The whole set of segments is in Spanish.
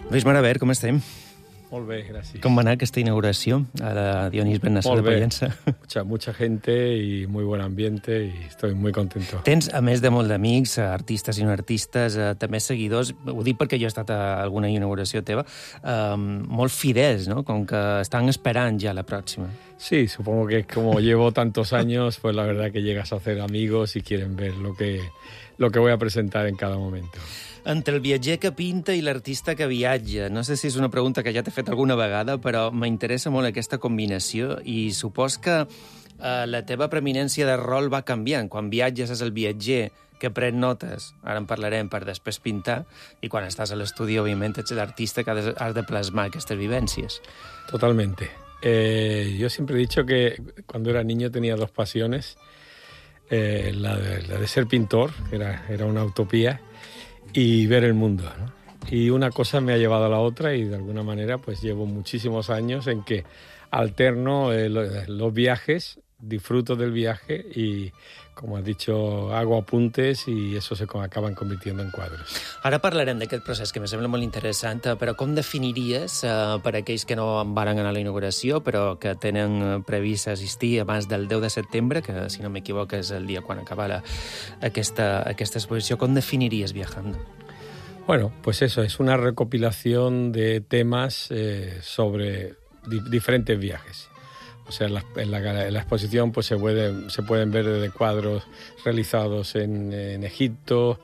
Luis Maraver, com estem? Molt bé, gràcies. Com va anar aquesta inauguració a la Dionís Bernasó de Pollença? Mucha gente y muy buen ambiente y estoy muy contento. Tens, a més de molt d'amics, artistes i no artistes, també seguidors, ho dic perquè jo he estat a alguna inauguració teva, molt fidels, ¿no? Com que estan esperant ja la pròxima. Sí, supongo que como llevo tantos años, pues la verdad que llegas a hacer amigos y quieren ver lo que voy a presentar en cada momento. Entre el viatger que pinta i l'artista que viatja. No sé si és una pregunta que ja t'he fet alguna vegada, però m'interessa molt aquesta combinació i supos que la teva preeminència de rol va canviant. Quan viatges és el viatger que pren notes, ara en parlarem, per després pintar, i quan estàs a l'estudi, òbviament, ets l'artista que has de plasmar aquestes vivències. Totalmente. Yo siempre he dicho que cuando era niño tenía dos pasiones. La de ser pintor, era una utopía, y ver el mundo, ¿no? Y una cosa me ha llevado a la otra y de alguna manera pues llevo muchísimos años en que alterno los viajes, disfruto del viaje y, como has dicho, hago apuntes i eso se acaban convirtiendo en quadros. Ara parlarem d'aquest procés que me sembla molt interessant, però com definiries, per aquells que no van anar a la inauguració, però que tenen previst assistir abans del 10 de setembre, que si no m'equivoco és el dia quan acaba aquesta exposició, com definiries Viajando? Bueno, pues eso, es una recopilación de temas sobre diferentes viajes. O sea, en la exposición pues se pueden ver desde cuadros realizados en Egipto,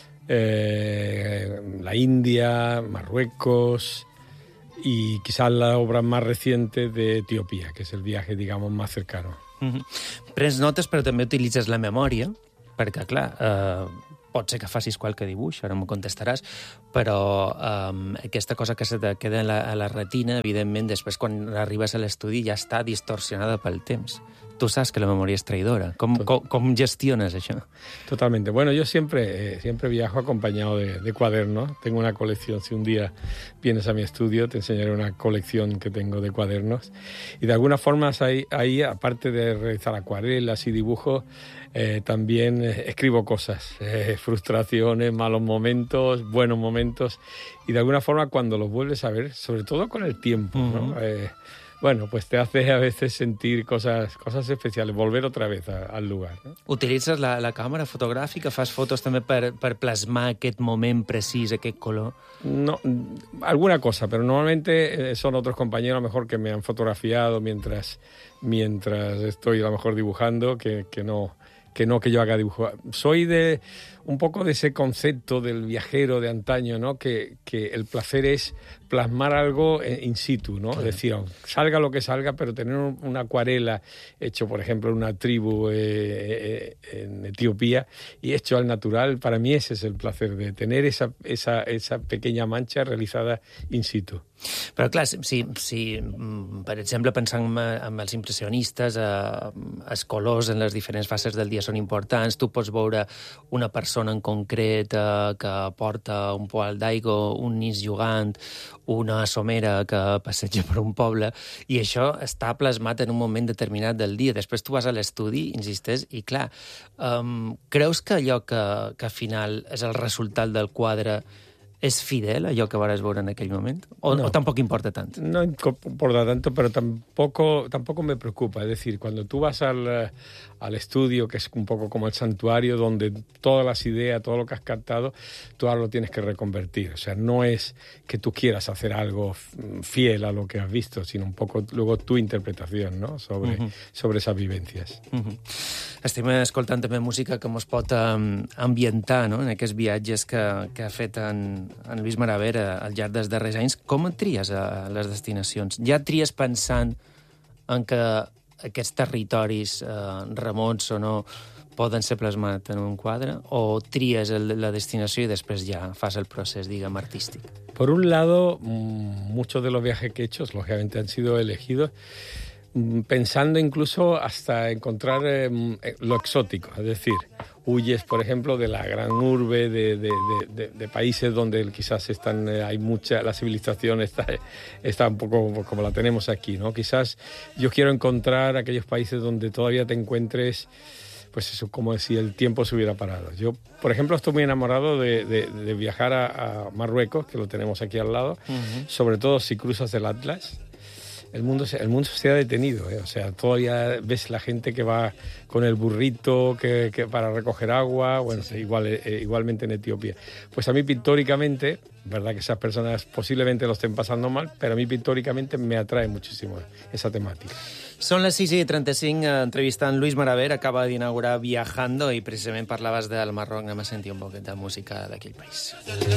la India, Marruecos y quizás la obra más reciente de Etiopía, que es el viaje, digamos, más cercano. Prens notes, però també utilitzes la memòria, perquè, clar, pot ser que facis qualque dibuix, ara m'ho contestaràs, però aquesta cosa que se te queda a la retina, evidentment, després quan arribes a l'estudi ja està distorsionada pel temps. Tu saps que la memòria és traïdora. Com gestiones això? Totalmente. Bueno, yo siempre viajo acompañado de cuadernos. Tengo una colección. Si un día vienes a mi estudio, te enseñaré una colección que tengo de cuadernos. Y de alguna forma ahí aparte de realizar acuarelas y dibujos, también escribo cosas, frustraciones, malos momentos, buenos momentos. Y de alguna forma cuando los vuelves a ver, sobre todo con el tiempo, ¿no? Bueno, pues te hace a veces sentir cosas especiales, volver otra vez al lugar, ¿no? Utilitzes la càmera fotogràfica? Fas fotos també per plasmar aquest moment precís, aquest color? No, alguna cosa, pero normalmente son otros compañeros a lo mejor que me han fotografiado mientras estoy a lo mejor dibujando, que yo haga dibujo. Soy un poco de ese concepto del viajero de antaño, ¿no? Que el placer es plasmar algo in situ, ¿no? Claro. Es decir, salga lo que salga, pero tener una acuarela hecho, por ejemplo, en una tribu en Etiopía y hecho al natural, para mí ese es el placer, de tener esa pequeña mancha realizada in situ. Però, clar, si per exemple, pensant en els impressionistes, els colors en les diferents fases del dia són importants, tu pots veure una persona en concret que porta un poal d'aigua, un nis jugant, una somera que passeja per un poble, i això està plasmat en un moment determinat del dia. Després tu vas a l'estudi, insisteix, i clar, creus que allò que al final és el resultat del quadre ¿es fidel a allò que vas veure en aquell moment? ¿O tampoco importa tanto? No importa tanto, pero tampoco me preocupa. Es decir, cuando tú vas al estudio, que es un poco como el santuario, donde todas las ideas, todo lo que has captado, tú ahora lo tienes que reconvertir. O sea, no es que tú quieras hacer algo fiel a lo que has visto, sino un poco luego tu interpretación, ¿no? sobre esas vivencias. Estem escoltant també música que ens pot ambientar, no?, en aquests viatges que ha fet en Luis Maraver al llarg dels darrers anys. Com et tries a les destinacions? Ja tries pensant en que aquests territoris remots o no poden ser plasmats en un quadre, o tries la destinació i després ja fas el procés, diguem, artístic? Por un lado, muchos de los viajes que he hecho, lógicamente, han sido elegidos pensando incluso hasta encontrar lo exótico, es decir, huyes, por ejemplo, de la gran urbe de países donde quizás hay la civilización está un poco como la tenemos aquí, ¿no? Quizás yo quiero encontrar aquellos países donde todavía te encuentres pues eso, como si el tiempo se hubiera parado. Yo, por ejemplo, estoy muy enamorado de viajar a Marruecos, que lo tenemos aquí al lado, sobre todo si cruzas el Atlas. El mundo se ha detenido, ¿eh? O sea, todavía ves la gente que va con el burrito que para recoger agua, bueno, sí. Igualmente en Etiopía. Pues a mí pictóricamente, verdad que esas personas posiblemente lo estén pasando mal, pero a mí pictóricamente me atrae muchísimo esa temática. Són les 6:35, entrevistant Luis Maraver, acaba d'inaugurar Viajando i precisament parlaves del Marroc, anem a sentir un poquet de música d'aquell país.